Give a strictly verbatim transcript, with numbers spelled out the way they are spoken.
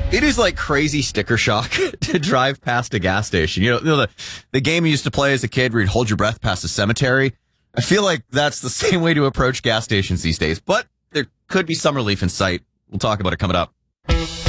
It is like crazy sticker shock to drive past a gas station. You know, you know the, the game you used to play as a kid where you'd hold your breath past a cemetery. I feel like that's the same way to approach gas stations these days, but there could be some relief in sight. We'll talk about it coming up.